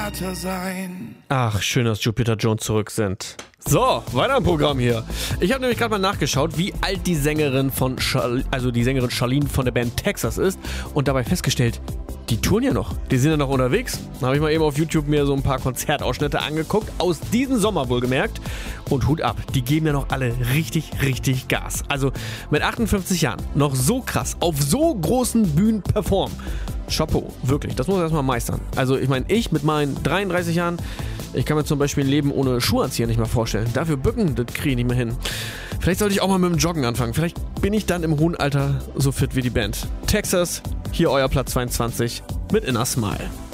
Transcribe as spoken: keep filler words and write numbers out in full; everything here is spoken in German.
Vater sein. Ach, schön, dass Jupiter Jones zurück sind. So, weiter im Programm hier. Ich habe nämlich gerade mal nachgeschaut, wie alt die Sängerin von Char- also die Sängerin Charlene von der Band Texas ist und dabei festgestellt, die touren ja noch. Die sind ja noch unterwegs. Da habe ich mal eben auf YouTube mir so ein paar Konzertausschnitte angeguckt, aus diesem Sommer wohlgemerkt. Und Hut ab, die geben ja noch alle richtig, richtig Gas. Also mit achtundfünfzig Jahren noch so krass auf so großen Bühnen performen. Chapeau, wirklich, das muss man erstmal meistern. Also ich meine, ich mit meinen dreiunddreißig Jahren, ich kann mir zum Beispiel ein Leben ohne Schuhanzieher nicht mehr vorstellen. Dafür bücken, das kriege ich nicht mehr hin. Vielleicht sollte ich auch mal mit dem Joggen anfangen. Vielleicht bin ich dann im hohen Alter so fit wie die Band. Texas, hier euer Platz zweiundzwanzig mit Inner Smile.